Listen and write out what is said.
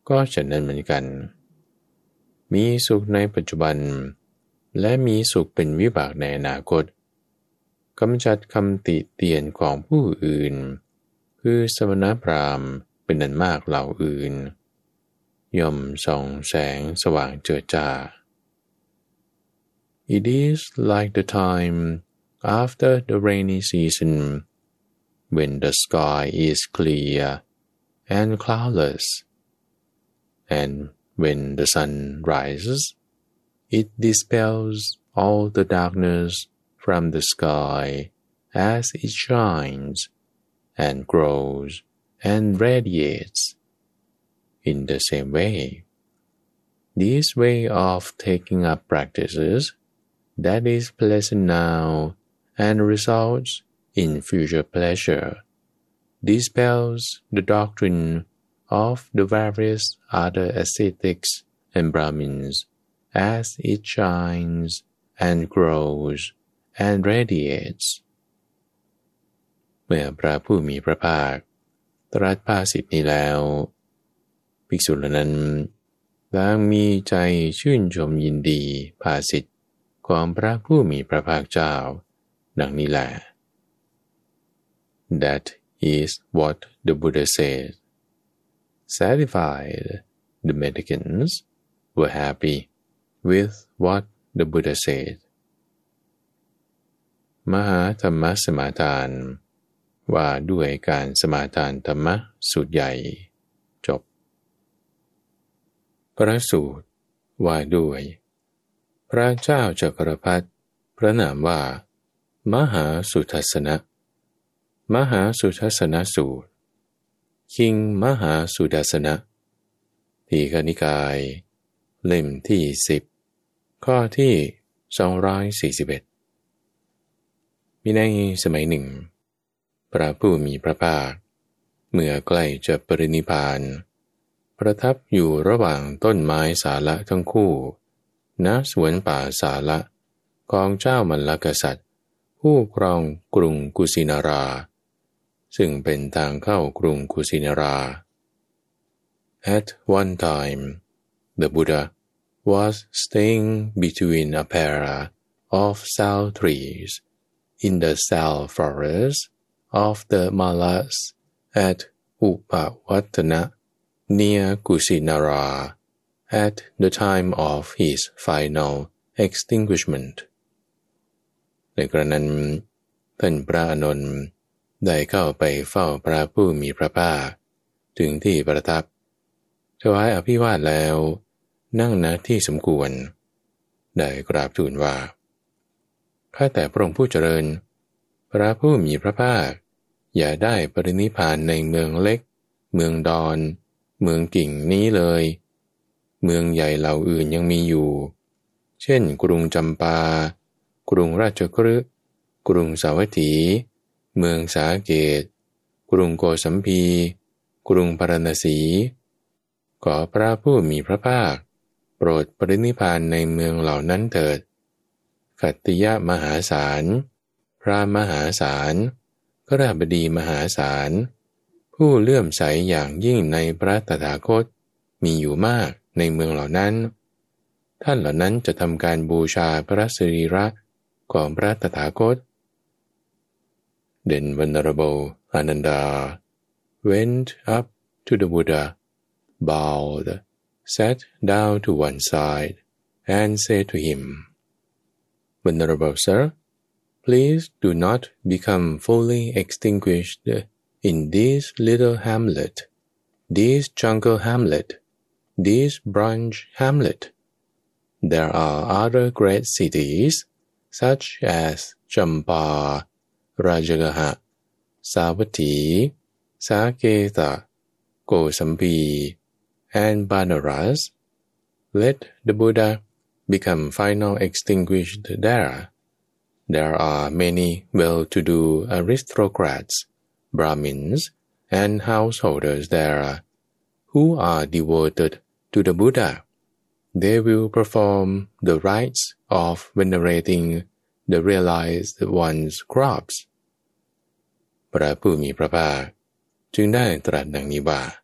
ก็ฉะนั้นเหมือนกันมีสุขในปัจจุบันและมีสุขเป็นวิบากในอนาคตกำจัดคำติเตียนของผู้อื่นคือสมณพราหมณ์เป็นอันมากเหล่าอื่นย่อมส่องแสงสว่างเจิดจ้า It is like the time after the rainy season when the sky is clear and cloudless and when the sun rises it dispels all the darkness from the sky as it shines and grows and radiates. In the same way, this way of taking up practices that is pleasant now and results in future pleasure dispels the doctrine of the various other ascetics and Brahmins as it shines and grows and radiates เมื่อพระผู้มีพระภาคตรัสภาษิตนี้แล้วภิกษุเหล่านั้นต่างมีใจชื่นชมยินดีภาษิตของพระผู้มีพระภาคเจ้าดังนี้แล That is what the Buddha said. Satisfied, the mendicants were happy with what the Buddha said. มหาธรรมสมาทานว่าด้วยการสมาทานธรรมะสูตรใหญ่จบพระสูตรว่าด้วยพระเจ้าจักรพรรดิพระนามว่ามหาสุทัสสนะมหาสุทัสสนสูตรคิงมหาสุทัสสนะทีฆนิกายเล่มที่10ข้อที่241มีในสมัยหนึ่งพระผู้มีพระภาคเมื่อใกล้จะปรินิพพานประทับอยู่ระหว่างต้นไม้สาละทั้งคู่ณสวนป่าสาละของเจ้ามัลลกษัตริย์ผู้ครองกรุงกุสินาราซึ่งเป็นทางเข้ากรุงกุสินารา At one time, the Buddha was staying between a pair of sal trees in the sal forest of the Mallas at Upavattana near Kusinara at the time of his final extinguishment. ในกระนั้นท่านพระอานนท์ได้เข้าไปเฝ้าพระผู้มีพระภาคถึงที่ประทับถวายอภิวาทแล้วนั่งณที่สมควรได้กราบทูลว่าข้าแต่พระองค์ผู้เจริญพระผู้มีพระภาคอย่าได้ปรินิพพานในเมืองเล็กเมืองดอนเมืองกิ่งนี้เลยเมืองใหญ่เหล่าอื่นยังมีอยู่เช่นกรุงจำปากรุงราชคฤห์กรุงสาวัตถีเมืองสาเกตกรุงโกสัมพีกรุงพาราณสีขอพระผู้มีพระภาคโปรดปรินิพพานในเมืองเหล่านั้นเถิดขัตติยะมหาศาลพระมหาศาลกฤหบดีมหาศาลผู้เลื่อมใสอย่างยิ่งในพระตถาคตมีอยู่มากในเมืองเหล่านั้นท่านเหล่านั้นจะทำการบูชาพระสรีระของพระตถาคต Then Venerable Ananda went up to the Buddha, bowed, sat down to one side, and said to him, Venerable Sir, please do not become fully extinguished in this little hamlet, this jungle hamlet, this branch hamlet. There are other great cities, such as Champa, Rajagaha, Savatthi, Saketa, Kosampi, and Banaras. Let the Buddha become final extinguished there. There are many well-to-do aristocrats, Brahmins, and householders there, who are devoted to the Buddha. They will perform the rites of venerating the realized one's crops. พระผู้มีพระภาคจึงได้ตรัสดังนี้ว่า